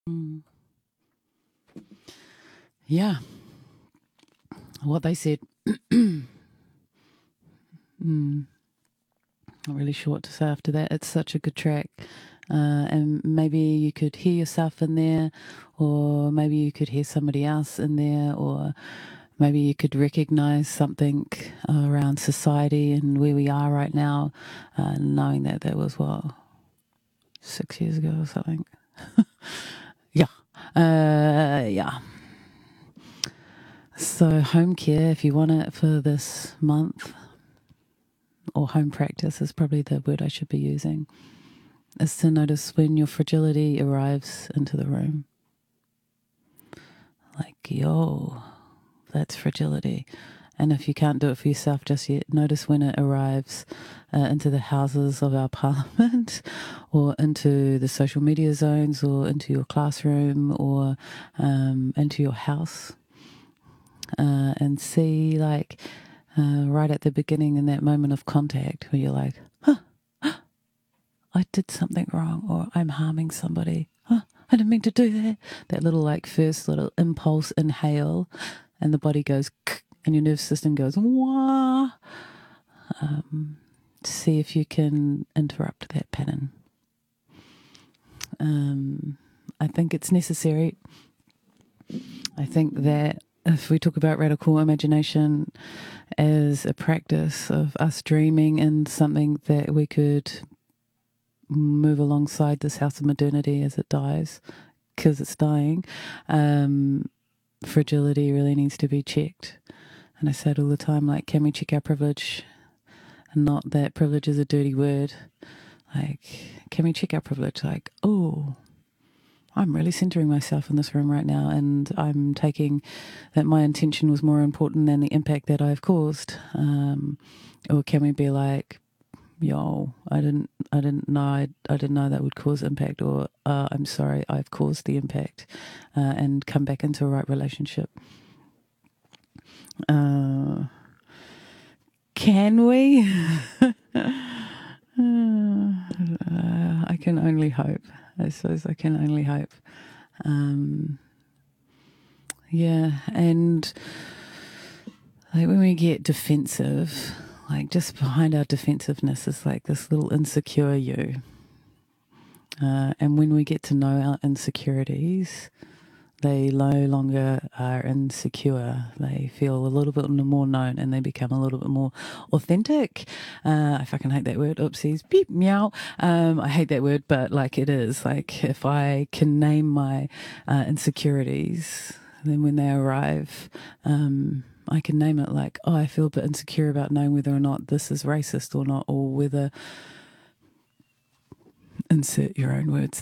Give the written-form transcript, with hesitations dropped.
Mm. Yeah, what they said. Mm, not really sure what to say after that. It's such a good track. And maybe you could hear yourself in there, or maybe you could hear somebody else in there, or maybe you could recognize something around society and where we are right now, knowing that that was, what, 6 years ago or something. Yeah. Yeah. So, home care, if you want it for this month, or home practice is probably the word I should be using, is to notice when your fragility arrives into the room. Like, yo, that's fragility. And if you can't do it for yourself just yet, notice when it arrives into the houses of our parliament, or into the social media zones, or into your classroom, or into your house. And see, like, right at the beginning, in that moment of contact where you're like, I did something wrong, or I'm harming somebody. I didn't mean to do that. That little, like, first little impulse inhale, and the body goes, and your nervous system goes, wah. See if you can interrupt that pattern. I think it's necessary. I think that if we talk about radical imagination as a practice of us dreaming in something that we could move alongside this house of modernity as it dies, because it's dying, fragility really needs to be checked. And I say it all the time, like, can we check our privilege? And not that privilege is a dirty word. Like, can we check our privilege? Like, oh, I'm really centering myself in this room right now, and I'm taking that my intention was more important than the impact that I've caused. Or can we be like, yo, I didn't know I didn't know that would cause impact, or I'm sorry, I've caused the impact, and come back into a right relationship. Can we? I can only hope. I suppose I can only hope. Yeah, and like when we get defensive, like just behind our defensiveness is like this little insecure you. And when we get to know our insecurities, they no longer are insecure. They feel a little bit more known, and they become a little bit more authentic. I fucking hate that word. Oopsies. Beep, meow. I hate that word, but like it is. Like if I can name my insecurities, then when they arrive, I can name it like, oh, I feel a bit insecure about knowing whether or not this is racist or not, or whether, insert your own words